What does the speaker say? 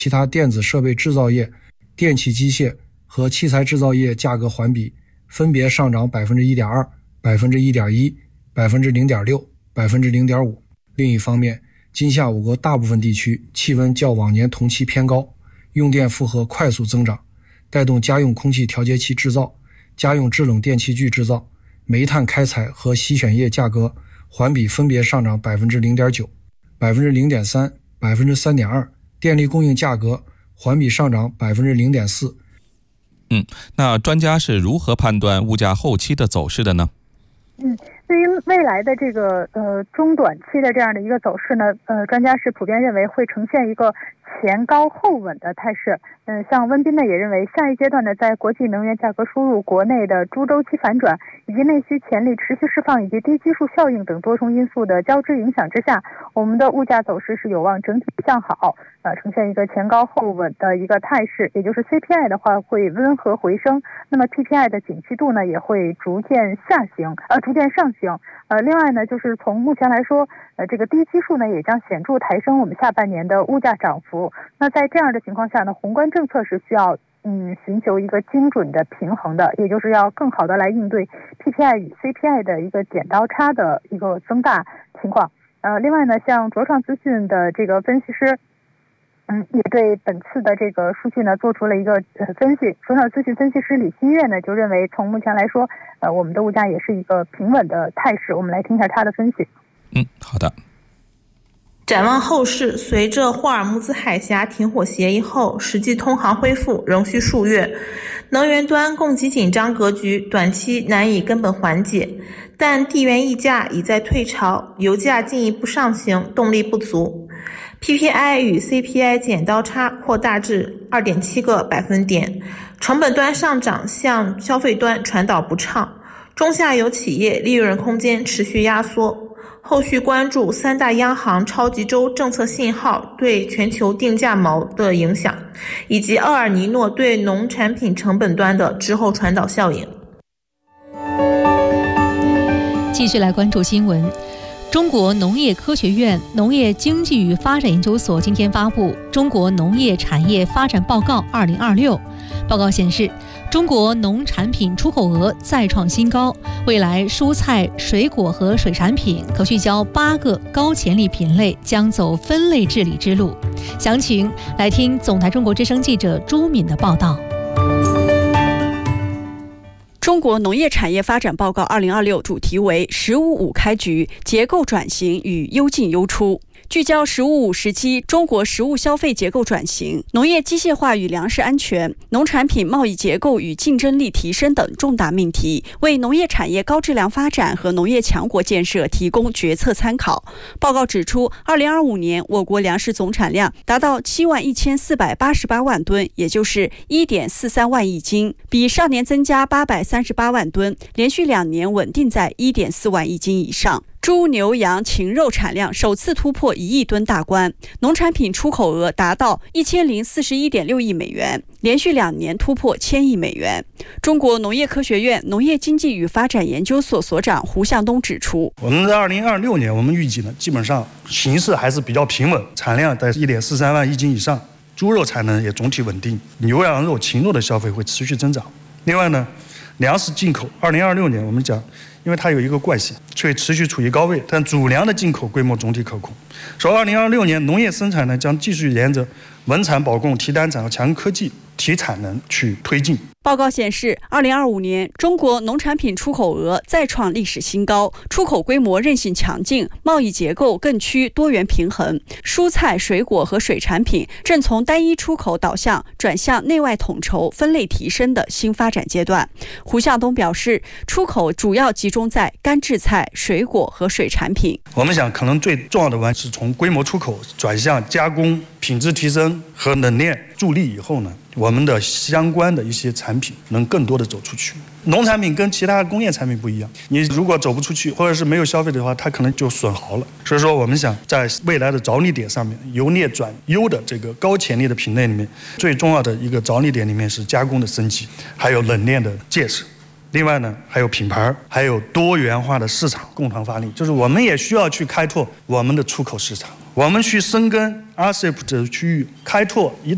其他电子设备制造业、电气机械和器材制造业价格环比分别上涨 1.2%、1.1%、0.6%、0.5%。另一方面，今夏我国大部分地区气温较往年同期偏高，用电负荷快速增长，带动家用空气调节器制造、家用制冷电器具制造、煤炭开采和洗选液价格环比分别上涨 0.9%、0.3%、3.2%，电力供应价格环比上涨 0.4%。 那专家是如何判断物价后期的走势的呢？ 对于未来的这个中短期的这样的一个走势呢，专家是普遍认为会呈现一个前高后稳的态势。像温彬呢也认为，下一阶段呢，在国际能源价格输入、国内的猪周期反转以及内需潜力持续释放以及低基数效应等多重因素的交织影响之下，我们的物价走势是有望整体向好，呈现一个前高后稳的一个态势。也就是 CPI 的话会温和回升，那么 PPI 的景气度呢也会逐渐上行。另外呢，就是从目前来说，这个低基数呢也将显著抬升我们下半年的物价涨幅。那在这样的情况下呢，宏观政策是需要寻求一个精准的平衡的，也就是要更好的来应对 PPI 与 CPI 的一个剪刀差的一个增大情况。另外呢，像卓创资讯的这个分析师也对本次的这个数据呢做出了一个分析。卓创资讯分析师李新月呢就认为，从目前来说，我们的物价也是一个平稳的态势。我们来听一下他的分析。 好的。 展望后市，随着霍尔木兹海峡停火协议后实际通航恢复仍需数月，能源端供给紧张格局短期难以根本缓解，但地缘溢价已在退潮，油价进一步上行，动力不足。PPI 与 CPI 剪刀差扩大至 2.7个百分点，成本端上涨向消费端传导不畅，中下游企业利润空间持续压缩。后续关注三大央行超级周政策信号对全球定价锚的影响，以及厄尔尼诺对农产品成本端的滞后传导效应。 继续来关注新闻。中国农业科学院农业经济与发展研究所今天发布《中国农业产业发展报告2026》。报告显示，中国农产品出口额再创新高，未来蔬菜、水果和水产品可聚焦8个高潜力品类，将走分类治理之路。详情来听总台中国之声记者朱敏的报道。 中国农业产业发展报告2026主题为“15-5开局，结构转型与优进优出”。聚焦“15-5”时期中国食物消费结构转型、农业机械化与粮食安全、农产品贸易结构与竞争力提升等重大命题，为农业产业高质量发展和农业强国建设提供决策参考。报告指出，2025年我国粮食总产量达到71488万吨，也就是1.43万亿斤，比上年增加838万吨，连续2年稳定在1.4万亿斤以上。猪、牛、羊、禽肉产量首次突破1亿吨大关，农产品出口额达到1041.6亿美元，连续2年突破1000亿美元。中国农业科学院农业经济与发展研究所所长胡向东指出， 我们在2026年，我们预计呢，基本上形势还是比较平稳，产量在1.43万亿斤以上，猪肉产能也总体稳定，牛羊肉、禽肉的消费会持续增长。另外呢，粮食进口2026年我们讲，因为它有一个惯性，所以持续处于高位，但主粮的进口规模总体可控。说2026年农业生产呢将继续沿着稳产保供、提单产和强科技提产能去推进。 报告显示，2025年中国农产品出口额再创历史新高，出口规模韧性强劲，贸易结构更趋多元平衡，蔬菜、水果和水产品正从单一出口导向转向内外统筹、分类提升的新发展阶段。胡向东表示，出口主要集中在干制菜、水果和水产品。 我们想，可能最重要的是从规模出口转向加工、品质提升和冷链助力以后呢，我们的相关的一些产品能更多的走出去。农产品跟其他工业产品不一样，你如果走不出去或者是没有消费的话，它可能就损耗了。所以说我们想在未来的着力点上面，由劣转优的这个高潜力的品类里面，最重要的一个着力点里面是加工的升级，还有冷链的建设。另外呢，还有品牌，还有多元化的市场共同发力，就是我们也需要去开拓我们的出口市场，我们去深耕 RCEP 这个区域，开拓一